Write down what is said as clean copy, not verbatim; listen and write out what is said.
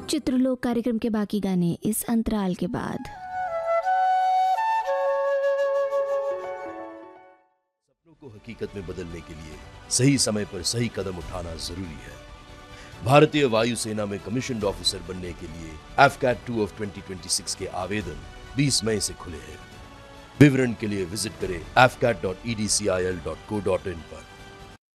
चित्रलोक कार्यक्रम के बाकी गाने इस अंतराल के बाद। सपनों को हकीकत में बदलने के लिए सही समय पर सही कदम उठाना जरूरी है। भारतीय वायुसेना में कमीशन्ड ऑफिसर बनने के लिए AFCAT 2 ऑफ 2026 के आवेदन 20 मई से खुले हैं। विवरण के लिए विजिट करें afcat.edcil.co.in पर।